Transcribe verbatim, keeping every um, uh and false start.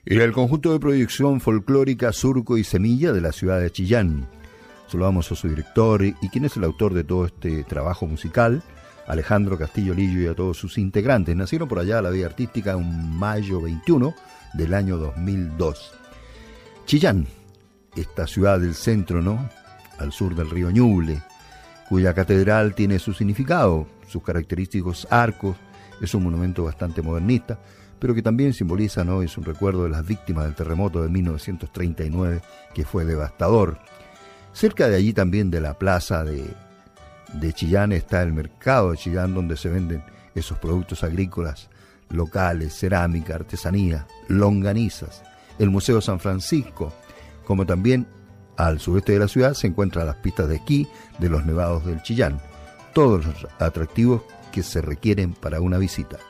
Y el conjunto de proyección folclórica Surco y Semilla de la ciudad de Chillán. Saludamos a su director y quien es el autor de todo este trabajo musical, Alejandro Castillo Lillo, y a todos sus integrantes. Nacieron por allá a la vida artística un mayo veintiuno del año dos mil dos. Chillán, esta ciudad del centro, ¿no?, al sur del río Ñuble, cuya catedral tiene su significado, sus característicos arcos. Es un monumento bastante modernista, pero que también simboliza, ¿no?, es un recuerdo de las víctimas del terremoto de mil novecientos treinta y nueve, que fue devastador. Cerca de allí también, de la plaza de, de Chillán, está el mercado de Chillán, donde se venden esos productos agrícolas locales, cerámica, artesanía, longanizas. El Museo San Francisco, como también al sureste de la ciudad se encuentran las pistas de esquí de los nevados del Chillán. Todos los atractivos que se requieren para una visita.